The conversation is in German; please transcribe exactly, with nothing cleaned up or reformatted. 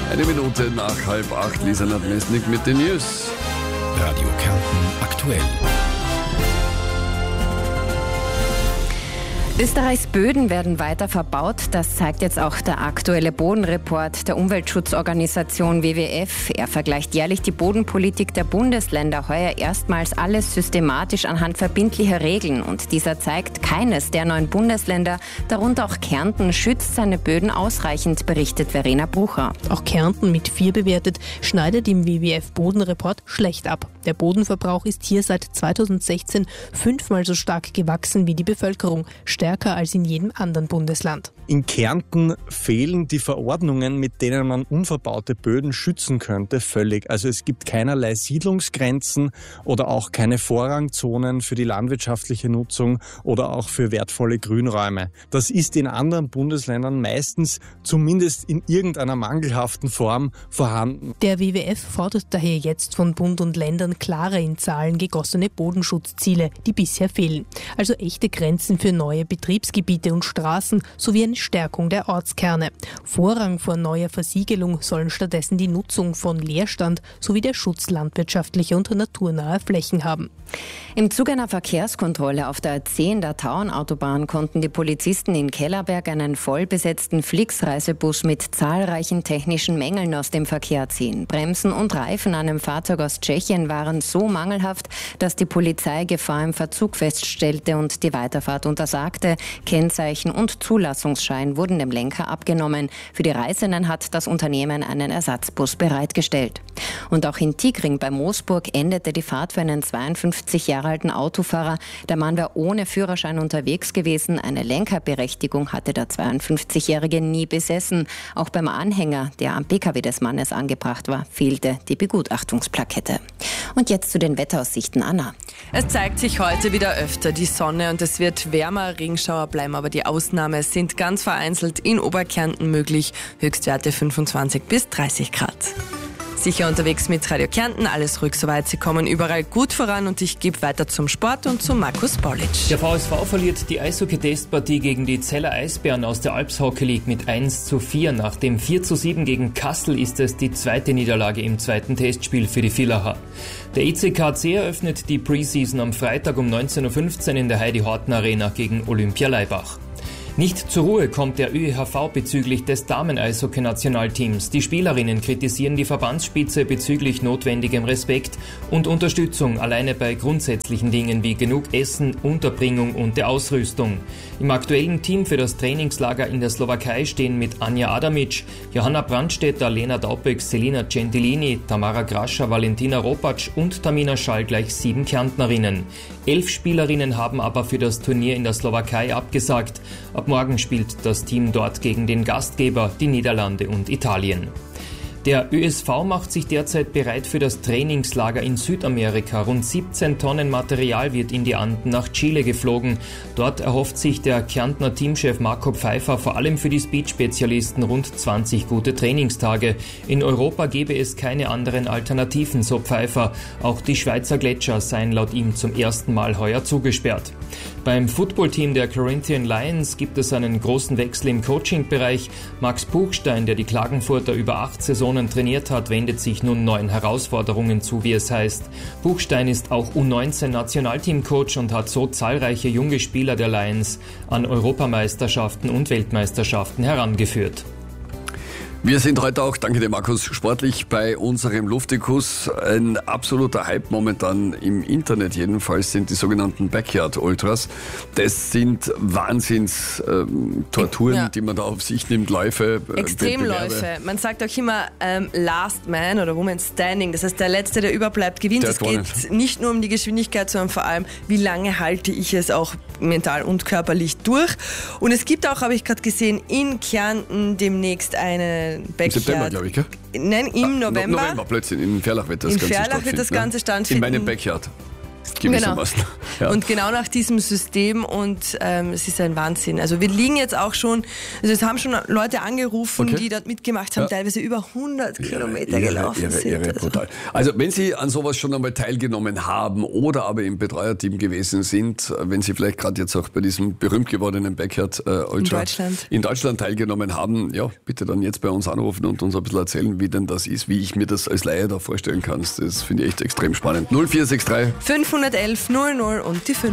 Eine Minute nach halb acht, Lisa Nadmesnik mit den News. Radio Kärnten aktuell. Österreichs Böden werden weiter verbaut. Das zeigt jetzt auch der aktuelle Bodenreport der Umweltschutzorganisation W W F. Er vergleicht jährlich die Bodenpolitik der Bundesländer, heuer erstmals alles systematisch anhand verbindlicher Regeln. Und dieser zeigt, keines der neun Bundesländer, darunter auch Kärnten, schützt seine Böden ausreichend, berichtet Verena Brucher. Auch Kärnten mit vier bewertet, schneidet im W W F-Bodenreport schlecht ab. Der Bodenverbrauch ist hier seit zweitausendsechzehn fünfmal so stark gewachsen wie die Bevölkerung, stärker als in jedem anderen Bundesland. In Kärnten fehlen die Verordnungen, mit denen man unverbaute Böden schützen könnte, völlig. Also es gibt keinerlei Siedlungsgrenzen oder auch keine Vorrangzonen für die landwirtschaftliche Nutzung oder auch für wertvolle Grünräume. Das ist in anderen Bundesländern meistens zumindest in irgendeiner mangelhaften Form vorhanden. Der W W F fordert daher jetzt von Bund und Ländern klare in Zahlen gegossene Bodenschutzziele, die bisher fehlen. Also echte Grenzen für neue Betriebsgebiete und Straßen sowie eine Stärkung der Ortskerne. Vorrang vor neuer Versiegelung sollen stattdessen die Nutzung von Leerstand sowie der Schutz landwirtschaftlicher und naturnaher Flächen haben. Im Zuge einer Verkehrskontrolle auf der zehner Tauernautobahn konnten die Polizisten in Kellerberg einen vollbesetzten Flix-Reisebus mit zahlreichen technischen Mängeln aus dem Verkehr ziehen. Bremsen und Reifen an einem Fahrzeug aus Tschechien waren so mangelhaft, dass die Polizei Gefahr im Verzug feststellte und die Weiterfahrt untersagte. Kennzeichen und Zulassungsschein wurden dem Lenker abgenommen. Für die Reisenden hat das Unternehmen einen Ersatzbus bereitgestellt. Und auch in Tigring bei Moosburg endete die Fahrt für einen zweiundfünfzig Jahre alten Autofahrer. Der Mann war ohne Führerschein unterwegs gewesen. Eine Lenkerberechtigung hatte der zweiundfünfzigjährige nie besessen. Auch beim Anhänger, der am P K W des Mannes angebracht war, fehlte die Begutachtungsplakette. Und jetzt zu den Wetteraussichten, Anna. Es zeigt sich heute wieder öfter die Sonne und es wird wärmer. Regenschauer bleiben aber die Ausnahme. Es sind ganz vereinzelt in Oberkärnten möglich. Höchstwerte fünfundzwanzig bis dreißig Grad. Sicher unterwegs mit Radio Kärnten, alles ruhig soweit. Sie kommen überall gut voran und ich gebe weiter zum Sport und zu Markus Paulitsch. Der V S V verliert die Eishockey-Testpartie gegen die Zeller Eisbären aus der Alps Hockey League mit eins zu vier. Nach dem vier zu sieben gegen Kassel ist es die zweite Niederlage im zweiten Testspiel für die Villacher. Der E C K C eröffnet die Preseason am Freitag um neunzehn Uhr fünfzehn in der Heidi-Horten-Arena gegen Olympia Laibach. Nicht zur Ruhe kommt der Ö E H V bezüglich des Damen-Eishockey-Nationalteams. Die Spielerinnen kritisieren die Verbandsspitze bezüglich notwendigem Respekt und Unterstützung alleine bei grundsätzlichen Dingen wie genug Essen, Unterbringung und der Ausrüstung. Im aktuellen Team für das Trainingslager in der Slowakei stehen mit Anja Adamic, Johanna Brandstetter, Lena Daupek, Selina Gentilini, Tamara Grascher, Valentina Ropatsch und Tamina Schall gleich sieben Kärntnerinnen. Elf Spielerinnen haben aber für das Turnier in der Slowakei abgesagt. Ab morgen spielt das Team dort gegen den Gastgeber, die Niederlande und Italien. Der Ö S V macht sich derzeit bereit für das Trainingslager in Südamerika. Rund siebzehn Tonnen Material wird in die Anden nach Chile geflogen. Dort erhofft sich der Kärntner Teamchef Marco Pfeiffer vor allem für die Speed-Spezialisten rund zwanzig gute Trainingstage. In Europa gäbe es keine anderen Alternativen, so Pfeiffer. Auch die Schweizer Gletscher seien laut ihm zum ersten Mal heuer zugesperrt. Beim Footballteam der Corinthian Lions gibt es einen großen Wechsel im Coaching-Bereich. Max Buchstein, der die Klagenfurter über acht Saisonen trainiert hat, wendet sich nun neuen Herausforderungen zu, wie es heißt. Buchstein ist auch U neunzehn Nationalteam-Coach und hat so zahlreiche junge Spieler der Lions an Europameisterschaften und Weltmeisterschaften herangeführt. Wir sind heute auch, danke dir Markus, sportlich bei unserem Luftikus. Ein absoluter Hype momentan im Internet jedenfalls sind die sogenannten Backyard Ultras. Das sind Wahnsinns-Torturen, ähm, ja. die man da auf sich nimmt, Läufe. Äh, Extremläufe. Man sagt auch immer ähm, Last Man oder Woman Standing. Das heißt, der Letzte, der überbleibt, gewinnt. Es geht nicht. nicht nur um die Geschwindigkeit, sondern vor allem, wie lange halte ich es auch mental und körperlich durch. Und es gibt auch, habe ich gerade gesehen, in Kärnten demnächst eine Backyard. Im September, glaube ich, gell? Nein, im ah, November. November plötzlich. In Ferlach wird das in Ganze Ferlach stattfinden. wird das Ganze stattfinden. In meinem Backyard. lässt, gewissermaßen. Genau. Ja. Und genau nach diesem System und ähm, es ist ein Wahnsinn. Also wir liegen jetzt auch schon, also es haben schon Leute angerufen, Okay. die dort mitgemacht haben, Ja. teilweise über hundert Kilometer Irre, gelaufen irre, sind. irre, Also- brutal. Also wenn Sie an sowas schon einmal teilgenommen haben oder aber im Betreuerteam gewesen sind, wenn Sie vielleicht gerade jetzt auch bei diesem berühmt gewordenen Backyard äh, Ultra In Deutschland. in Deutschland teilgenommen haben, ja, bitte dann jetzt bei uns anrufen und uns ein bisschen erzählen, wie denn das ist, wie ich mir das als Laie da vorstellen kann. Das finde ich echt extrem spannend. null vier sechs drei fünfhundertelf null null und die fünf.